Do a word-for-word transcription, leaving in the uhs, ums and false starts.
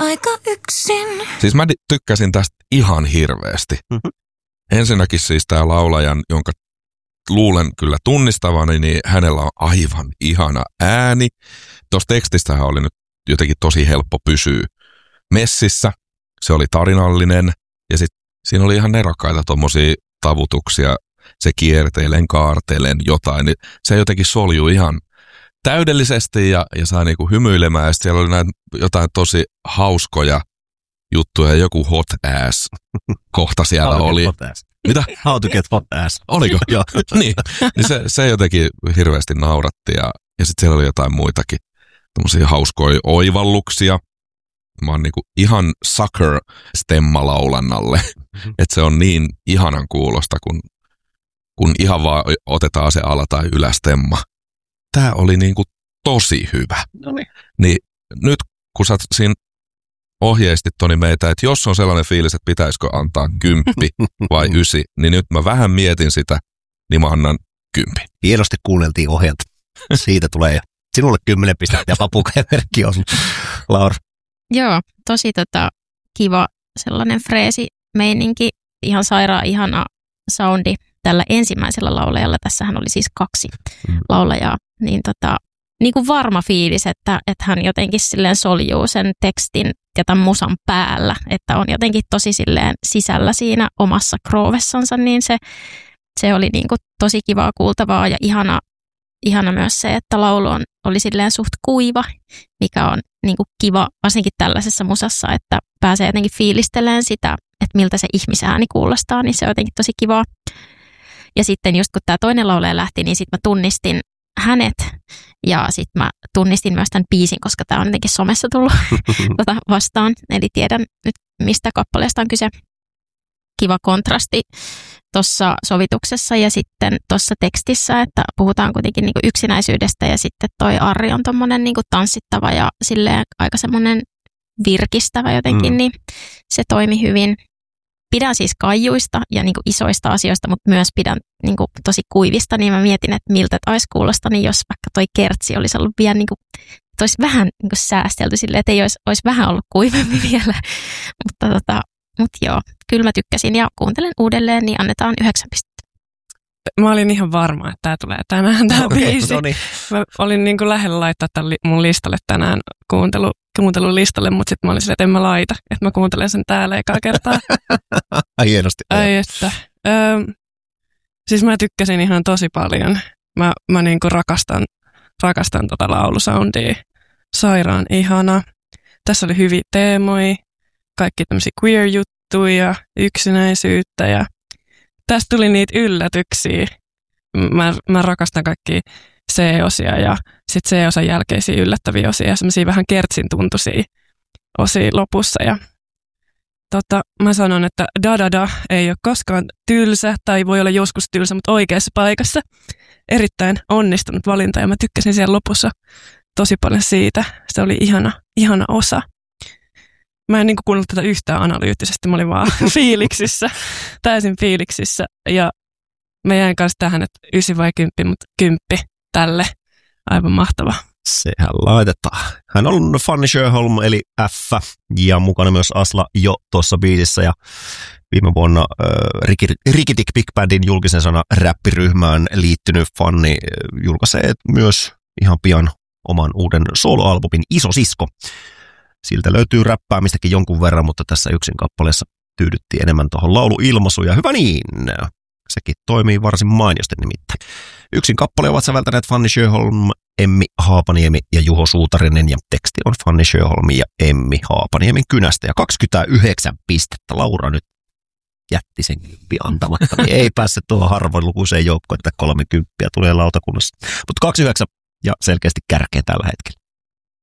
aika yksin. Siis mä tykkäsin tästä ihan hirveästi. Mm-hmm. Ensinnäkin siis tää laulajan, jonka luulen kyllä tunnistavani, niin hänellä on aivan ihana ääni. Tuossa tekstistähän oli nyt jotenkin tosi helppo pysyä messissä. Se oli tarinallinen ja sitten siinä oli ihan nerokkaita tommosia tavutuksia. Se kierteilen, kaarteilen jotain. Niin se jotenkin soljui ihan täydellisesti ja, ja sai niinku hymyilemään. Ja siellä oli näitä jotain tosi hauskoja juttuja. Joku hot ass kohta siellä oli. Mitä? How to get hot ass. Oliko? Joo. niin, niin se, se jotenkin hirveästi nauratti ja, ja sitten siellä oli jotain muitakin tommosia hauskoja oivalluksia. Mä oon niinku ihan sucker stemmalaulannalle. Mm-hmm. Että se on niin ihanan kuulosta, kun, kun ihan vaan otetaan se ala- tai ylästemma. Tää oli niinku tosi hyvä. Noniin. Niin nyt kun sä siinä ohjeistit Toni meitä, että jos on sellainen fiilis, että pitäisikö antaa kymppi vai ysi, niin nyt mä vähän mietin sitä, niin mä annan kymppi. Hienosti kuunneltiin ohjelta. Siitä tulee sinulle kymmenen pistettä ja papukajamerkki on. Laura. Joo, tosi tota, kiva sellainen freesi meininki, ihan sairaan ihana soundi tällä ensimmäisellä laulajalla. Tässähän oli siis kaksi mm. laulajaa, niin tota, niin kuin varma fiilis, että, että hän jotenkin silleen soljuu sen tekstin ja tämän musan päällä, että on jotenkin tosi silleen sisällä siinä omassa kroovessansa, niin se, se oli niin kuin tosi kivaa kuultavaa ja ihana, ihana myös se, että laulu on, oli silleen suht kuiva, mikä on niin kuin kiva varsinkin tällaisessa musassa, että pääsee jotenkin fiilistelemään sitä, että miltä se ihmisääni kuulostaa, niin se on jotenkin tosi kivaa. Ja sitten just kun tämä toinen laulaja lähti, niin sitten mä tunnistin hänet ja sitten mä tunnistin myös tämän biisin, koska tämä on jotenkin somessa tullut tota vastaan. Eli tiedän nyt, mistä kappaleesta on kyse. Kiva kontrasti tuossa sovituksessa ja sitten tuossa tekstissä, että puhutaan kuitenkin niinku yksinäisyydestä ja sitten toi Arri on tommonen niinku tanssittava ja silleen aika semmoinen virkistävä jotenkin, mm. niin se toimi hyvin. Pidän siis kaijuista ja niinku isoista asioista, mutta myös pidän niinku tosi kuivista, niin mä mietin, että miltä taisi kuulosta, niin jos vaikka toi kertsi olisi ollut vielä niinku, että olisi vähän niinku säästelty silleen, että ei olisi, olisi vähän ollut kuivempi vielä, mutta tota, mut joo, kyllä mä tykkäsin ja kuuntelen uudelleen, niin annetaan yhdeksän pistettä. Mä olin ihan varma, että tää tulee tänään tää okay, biisi. No niin. Mä olin niin kuin lähellä laittaa tämän mun listalle tänään kuuntelu, kuuntelun listalle, mutta sitten mä olin silleen, että en mä laita, että mä kuuntelen sen täällä ekaa kertaa. Ai hienosti. Ai että. Ö, siis mä tykkäsin ihan tosi paljon. Mä, mä niin kuin rakastan, rakastan tota laulusoundia. Sairaan ihana. Tässä oli hyviä teemoja, kaikki tämmöisiä queer-juttuja, yksinäisyyttä ja tästä tuli niitä yllätyksiä. Mä, mä rakastan kaikkia C-osia ja sitten C-osan jälkeisiä yllättäviä osia ja semmoisia vähän kertsin tuntuisia osia lopussa. Ja tota, mä sanon, että da-da-da ei ole koskaan tylsä tai voi olla joskus tylsä, mutta oikeassa paikassa. Erittäin onnistunut valinta ja mä tykkäsin siellä lopussa tosi paljon siitä. Se oli ihana, ihana osa. Mä en niin kuin kuunnellut tätä yhtään analyyttisesti, mä olin vaan fiiliksissä, täysin fiiliksissä. Ja mä jäin kanssa tähän, että ysi vai kymppi, mutta kymppi tälle. Aivan mahtava. Sehän laitetaan. Hän on Fanny Sjöholm eli F ja mukana myös Asla jo tuossa biisissä. Ja viime vuonna äh, Rikitik Big Bandin julkisen sana räppiryhmään liittynyt Fanny julkaisee myös ihan pian oman uuden soloalbumin Iso Sisko. Siltä löytyy räppäämistäkin jonkun verran, mutta tässä yksin kappaleessa tyydyttiin enemmän tuohon lauluilmaisuun. Ja hyvä niin, sekin toimii varsin mainiosti nimittäin. Yksin kappale ovat säveltäneet Fanny Sjöholm, Emmi Haapaniemi ja Juho Suutarinen. Ja teksti on Fanny Sjöholm ja Emmi Haapaniemen kynästä. Ja kaksikymmentäyhdeksän pistettä. Laura nyt jätti sen kymppi antamatta. Niin ei päässyt tuohon harvoinlukuiseen joukkoon, että kolmekymmentä tulee lautakunnassa. Mutta kaksikymmentäyhdeksän ja selkeästi kärkeä tällä hetkellä.